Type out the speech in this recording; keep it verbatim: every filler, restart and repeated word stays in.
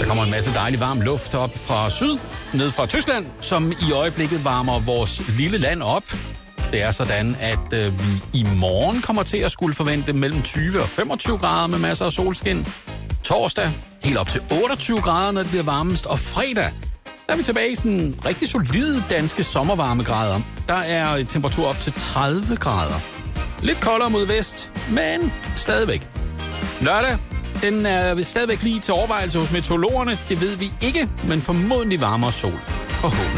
kommer en masse dejlig varm luft op fra syd, ned fra Tyskland, som i øjeblikket varmer vores lille land op. Det er sådan, at øh, vi i morgen kommer til at skulle forvente mellem tyve og femogtyve grader med masser af solskin. Torsdag helt op til otteogtyve grader, når det bliver varmest. Og fredag, der er vi tilbage i sådan rigtig solide danske sommervarmegrader. Der er temperatur op til tredive grader. Lidt koldere mod vest, men stadigvæk. Lørdag, den er stadigvæk lige til overvejelse hos meteorologerne. Det ved vi ikke, men formodentlig varmere sol. Forhåbentlig.